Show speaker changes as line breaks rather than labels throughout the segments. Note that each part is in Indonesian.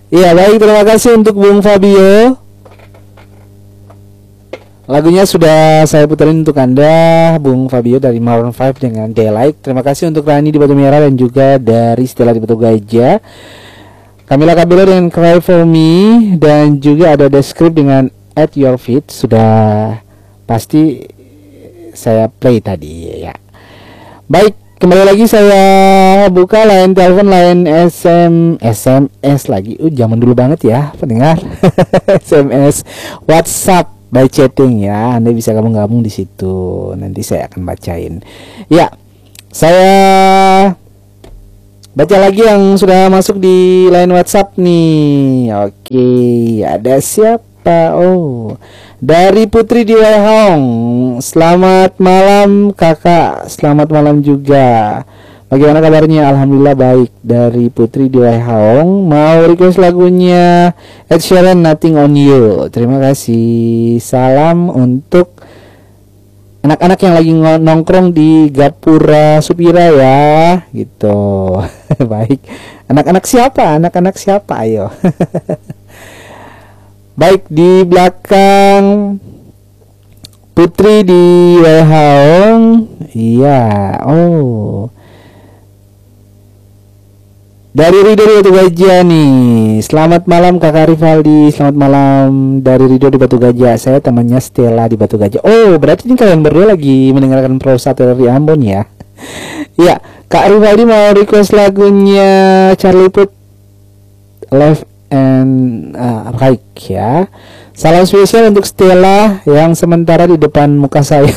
Iya, baik, terima kasih untuk Bung Fabio. Lagunya sudah saya puterin untuk Anda, Bung Fabio dari Maroon 5 dengan Daylight. Terima kasih untuk Rani di Batu Merah dan juga dari Stella di Batu Gajah. Camila Cabello dengan Cry For Me, dan juga ada The Script dengan At Your Feet. Sudah pasti saya play tadi ya. Baik, kembali lagi saya buka line telepon, line SMS lagi. Zaman dulu banget ya pendengar. SMS, WhatsApp by chatting ya. Anda bisa gabung-gabung di situ. Nanti saya akan bacain. Ya, saya baca lagi yang sudah masuk di line WhatsApp nih. Oke, ada siapa? Oh, dari Putri di Waihong. Selamat malam kakak. Selamat malam juga. Bagaimana kabarnya? Alhamdulillah baik. Dari Putri di Waihong. Mau request lagunya Ed Sheeran, Nothing On You. Terima kasih. Salam untuk anak-anak yang lagi nongkrong di Gapura Supira ya, gitu. Baik. Anak-anak siapa? Anak-anak siapa? Ayo. Baik, di belakang Putri di Waihong. Iya. Oh. Dari Rido di Batu Gajah nih. Selamat malam Kakak Rivaldi. Selamat malam dari Rido di Batu Gajah. Saya temannya Stella di Batu Gajah. Oh, berarti ini kalian berdua lagi mendengarkan Prosa dari Ambon ya. Ya, Kak Rivaldi mau request lagunya Charlie Puth, Left and Right ya. Salam spesial untuk Stella yang sementara di depan muka saya.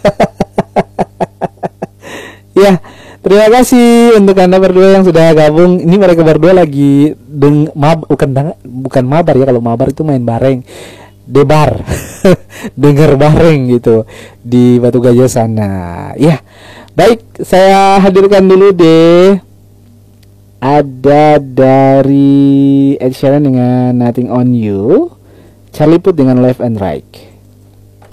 Ya, terima kasih untuk Anda berdua yang sudah gabung. Ini mereka berdua lagi bukan mabar ya, kalau mabar itu main bareng. Debar. Denger bareng gitu di Batu Gajah sana. Ya. Baik, saya hadirkan dulu deh. Ada dari Ed Sheeran dengan Nothing On You, Charlie Puth dengan Left and Right.